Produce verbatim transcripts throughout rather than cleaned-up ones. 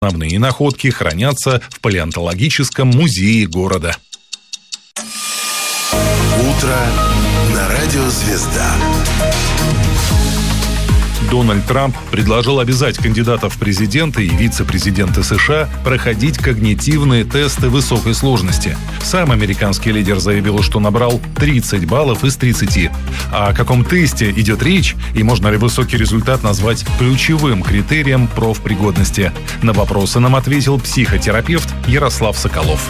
Основные находки хранятся в палеонтологическом музее города. Утро на радио «Звезда». Дональд Трамп предложил обязать кандидатов в президенты и вице-президенты США проходить когнитивные тесты высокой сложности. Сам американский лидер заявил, что набрал тридцать баллов из тридцати. А о каком тесте идет речь и можно ли высокий результат назвать ключевым критерием профпригодности? На вопросы нам ответил психотерапевт Ярослав Соколов.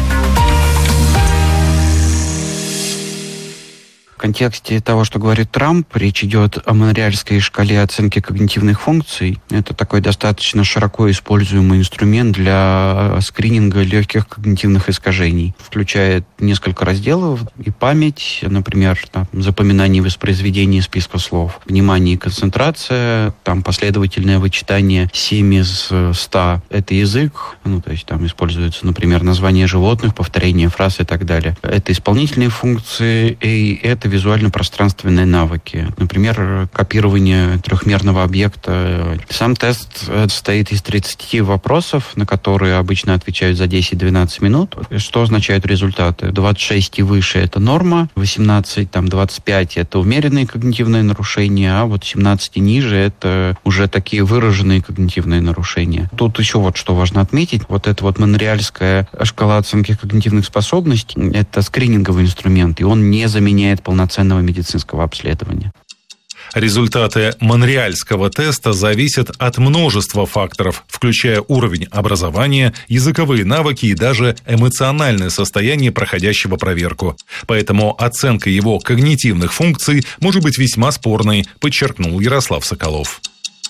В контексте того, что говорит Трамп, речь идет о монреальской шкале оценки когнитивных функций. Это такой достаточно широко используемый инструмент для скрининга легких когнитивных искажений. Включает несколько разделов и память, например, там, запоминание и воспроизведение списка слов, внимание и концентрация, там последовательное вычитание семь из ста. Это язык, ну, то есть там используется, например, название животных, повторение фраз и так далее. Это исполнительные функции, и это визуально-пространственные навыки. Например, копирование трехмерного объекта. Сам тест состоит из тридцати вопросов, на которые обычно отвечают за десять-двенадцать минут. Что означают результаты? двадцать шесть и выше – это норма, восемнадцать, там, двадцать пять – это умеренные когнитивные нарушения, а вот семнадцать и ниже – это уже такие выраженные когнитивные нарушения. Тут еще вот что важно отметить. Вот эта вот монреальская шкала оценки когнитивных способностей – это скрининговый инструмент, и он не заменяет полноценного полноценного медицинского обследования. Результаты монреальского теста зависят от множества факторов, включая уровень образования, языковые навыки и даже эмоциональное состояние проходящего проверку. Поэтому оценка его когнитивных функций может быть весьма спорной, подчеркнул Ярослав Соколов.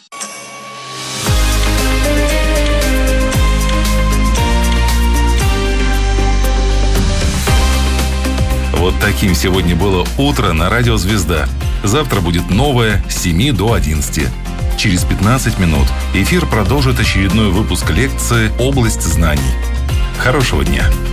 Вот таким сегодня было утро на радио «Звезда». Завтра будет новое с семи до одиннадцати. Через пятнадцать минут эфир продолжит очередной выпуск лекции «Область знаний». Хорошего дня!